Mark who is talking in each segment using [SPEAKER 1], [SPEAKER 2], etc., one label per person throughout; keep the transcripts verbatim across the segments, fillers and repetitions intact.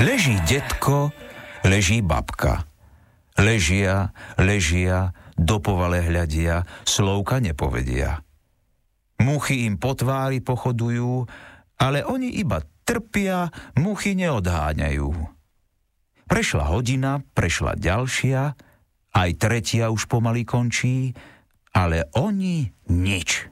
[SPEAKER 1] Leží detko, leží babka. Ležia, ležia, do povale hľadia, slovka nepovedia. Muchy im po tvári pochodujú, ale oni iba trpia, muchy neodháňajú. Prešla hodina, prešla ďalšia, aj tretia už pomaly končí, ale oni nič.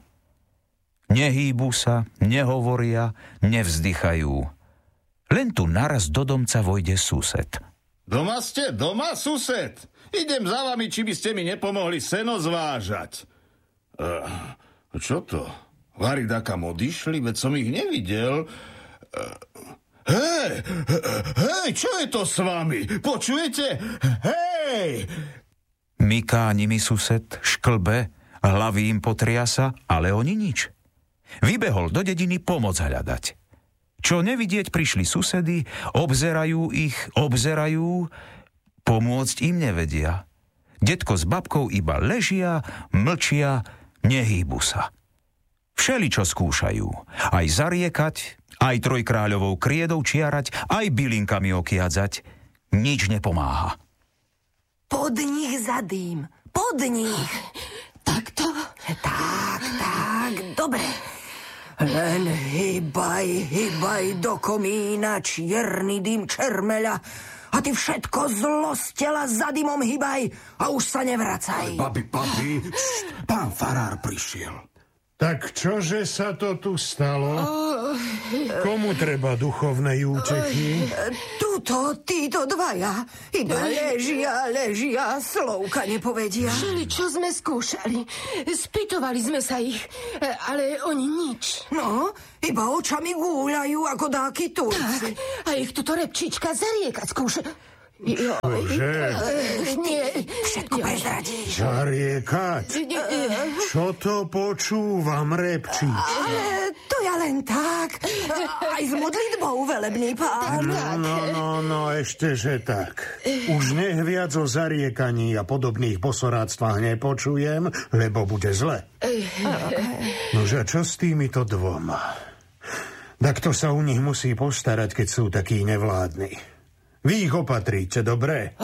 [SPEAKER 1] Nehýbu sa, nehovoria, nevzdychajú. Len tu naraz do domca vojde sused.
[SPEAKER 2] Doma ste? Doma, sused? Idem za vami, či by ste mi nepomohli seno zvážať. Uh, čo to? Varida kam odišli, veď som ich nevidel. Uh, hej, hej, čo je to s vami? Počujete? Hej!
[SPEAKER 1] Myká nimi sused, šklbe, hlavy im potriasa, ale oni nič. Vybehol do dediny pomoc hľadať. Čo nevidieť, prišli susedy, obzerajú ich, obzerajú, pomôcť im nevedia. Detko s babkou iba ležia, mlčia, nehýbu sa. Všeličo skúšajú, aj zariekať, aj trojkráľovou kriedou čiarať, aj bylinkami okiadzať. Nič nepomáha.
[SPEAKER 3] Pod nich zadým, pod nich.
[SPEAKER 4] Takto?
[SPEAKER 3] Tak, tak, dobre. Len hýbaj, hýbaj do komína, čierny dym čermeľa, a ty všetko zlo z tela za dymom hýbaj a už sa nevracaj.
[SPEAKER 5] Babi, babi, št, pán farár prišiel.
[SPEAKER 6] Tak čože sa to tu stalo? Komu treba duchovnej útechy?
[SPEAKER 3] Tuto, títo dvaja. Iba ležia, ležia, slovka nepovedia.
[SPEAKER 4] Všeli, čo sme skúšali. Spýtovali sme sa ich, ale oni nič.
[SPEAKER 3] No, iba očami gúľajú ako dáky Turci.
[SPEAKER 4] Tak, a ich tuto repčička zariekať skúša.
[SPEAKER 6] Čože?
[SPEAKER 4] Nie.
[SPEAKER 3] Všetko prezradíš.
[SPEAKER 6] Zariekať? Čo to počúvam, repčička?
[SPEAKER 3] Ale to ja len tak. Aj s modlitbou, velebný pán.
[SPEAKER 6] No, no, no, no, ešte, že tak. Už nech viac o zariekaní a podobných posoráctvách nepočujem, lebo bude zle. Nože, čo s týmito dvoma? Tak to sa u nich musí postarať, keď sú takí nevládni. Vy ich opatríte, dobre?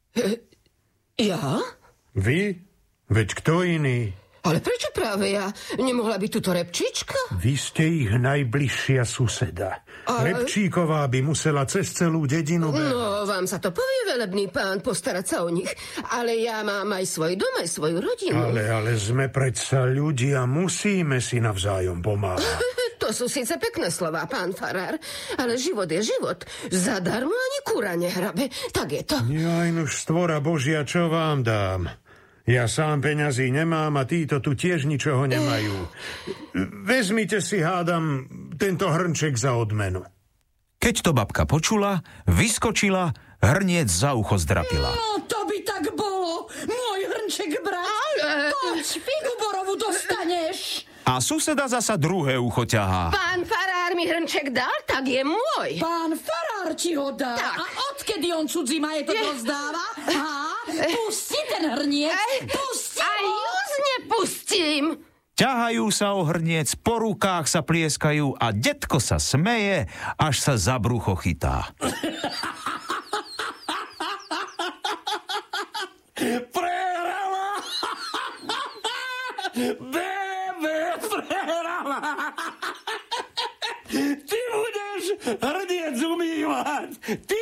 [SPEAKER 4] Ja?
[SPEAKER 6] Vy? Veď kto iný?
[SPEAKER 4] Ale prečo práve ja? Nemohla byť tuto repčička?
[SPEAKER 6] Vy ste ich najbližšia suseda.
[SPEAKER 4] Ale...
[SPEAKER 6] Repčíková by musela cez celú dedinu... Be...
[SPEAKER 4] No, vám sa to povie, velebný pán, postarať sa o nich. Ale ja mám aj svoj dom, aj svoju rodinu.
[SPEAKER 6] Ale, ale sme predsa ľudia, musíme si navzájom pomáhať.
[SPEAKER 4] To sú síce pekné slová, pán farár, ale život je život. Zadarmo ani kúra nehrabe. Tak je to.
[SPEAKER 6] Jaj, nuž stvora Božia, čo vám dám? Ja sám peňazí nemám a títo tu tiež ničoho nemajú. Vezmite si, hádam, tento hrnček za odmenu.
[SPEAKER 1] Keď to babka počula, vyskočila, hrniec za ucho zdrapila.
[SPEAKER 7] No, to by tak bolo. Môj hrnček, brat. Poď, figu borovu dostaneš.
[SPEAKER 1] A suseda zasa druhé ucho ťahá.
[SPEAKER 4] Pán farár mi hrnček dal, tak je môj.
[SPEAKER 7] Pán farár ti ho dá.
[SPEAKER 4] Tak.
[SPEAKER 7] A odkedy on cudzí majetok rozdáva? Há? Pusti ten hrniec. Pusti ho.
[SPEAKER 4] A już nepustím.
[SPEAKER 1] Ťahajú sa o hrniec, po rukách sa plieskajú a detko sa smeje, až sa za brucho chytá.
[SPEAKER 5] Prehrala! Bebe prehrala! Ty budeš hrniec umývať! Ty!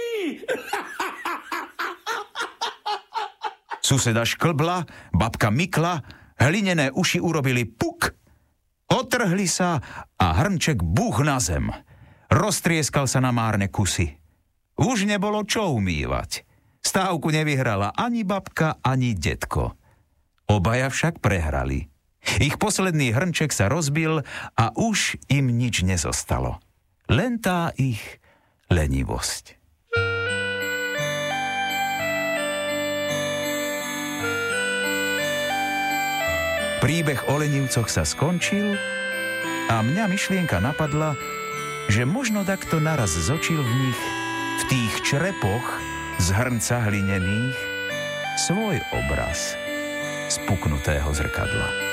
[SPEAKER 1] Suseda šklbla, babka mykla, hlinené uši urobili puk, otrhli sa a hrnček buch na zem. Roztrieskal sa na márne kusy. Už nebolo čo umývať. Stávku nevyhrala ani babka, ani detko. Obaja však prehrali. Ich posledný hrnček sa rozbil a už im nič nezostalo. Len tá ich lenivosť. Príbeh o lenivcoch sa skončil a mňa myšlienka napadla, že možno takto naraz zočil v nich, v tých črepoch z hrnca hlinených, svoj obraz z puknutého zrkadla.